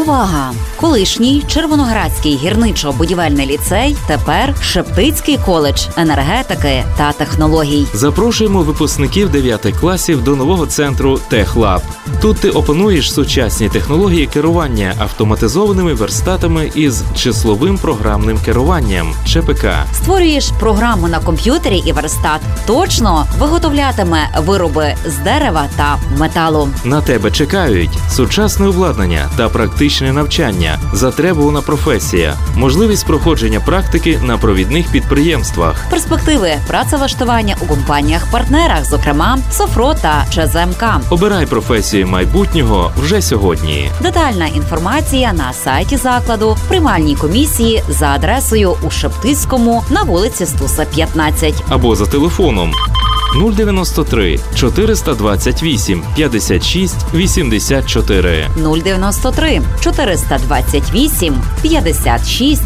Увага! Колишній Червоноградський гірничо-будівельний ліцей тепер Шептицький коледж енергетики та технологій. Запрошуємо випускників 9 класів до нового центру «Техлаб». Тут ти опануєш сучасні технології керування автоматизованими верстатами із числовим програмним керуванням – ЧПК. Створюєш програму на комп'ютері і верстат точно виготовлятиме вироби з дерева та металу. На тебе чекають сучасне обладнання та практичне навчання, затребувана професія, можливість проходження практики на провідних підприємствах. Перспективи працевлаштування у компаніях-партнерах, зокрема Софро та ЧЗМК. Обирай професію майбутнього вже сьогодні. Детальна інформація на сайті закладу, в приймальній комісії за адресою у Шептицькому на вулиці Стуса, 15. Або за телефоном 093 428 56 84. 093 428 56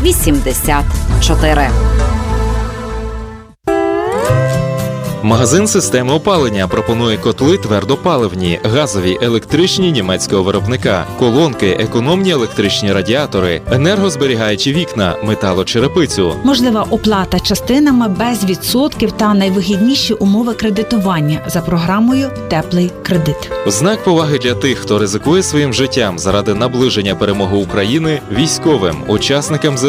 84. Магазин системи опалення пропонує котли твердопаливні, газові, електричні німецького виробника, колонки, економні електричні радіатори, енергозберігаючі вікна, металочерепицю. Можлива оплата частинами без відсотків та найвигідніші умови кредитування за програмою «Теплий кредит». В знак поваги для тих, хто ризикує своїм життям заради наближення перемоги України, військовим, учасникам